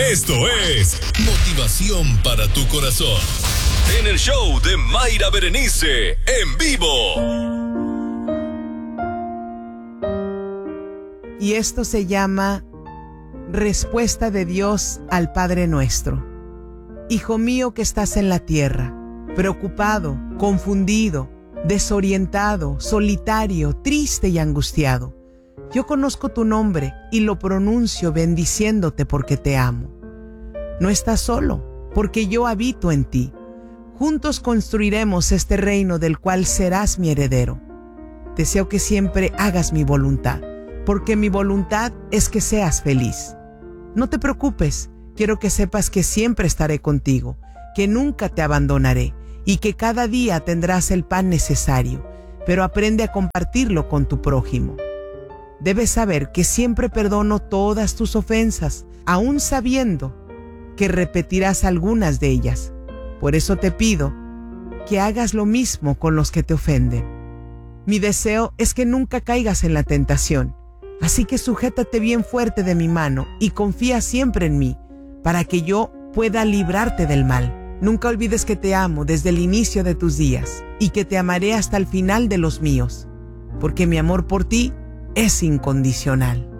Esto es motivación para tu corazón. En el show de Mayra Berenice, en vivo. Y esto se llama Respuesta de Dios al Padre Nuestro. Hijo mío que estás en la tierra, preocupado, confundido, desorientado, solitario, triste y angustiado. Yo conozco tu nombre y lo pronuncio bendiciéndote porque te amo. No estás solo, porque yo habito en ti. Juntos construiremos este reino del cual serás mi heredero. Deseo que siempre hagas mi voluntad, porque mi voluntad es que seas feliz. No te preocupes, quiero que sepas que siempre estaré contigo, que nunca te abandonaré y que cada día tendrás el pan necesario, pero aprende a compartirlo con tu prójimo. Debes saber que siempre perdono todas tus ofensas, aún sabiendo que repetirás algunas de ellas. Por eso te pido que hagas lo mismo con los que te ofenden. Mi deseo es que nunca caigas en la tentación, así que sujétate bien fuerte de mi mano y confía siempre en mí, para que yo pueda librarte del mal. Nunca olvides que te amo desde el inicio de tus días y que te amaré hasta el final de los míos, porque mi amor por ti es incondicional.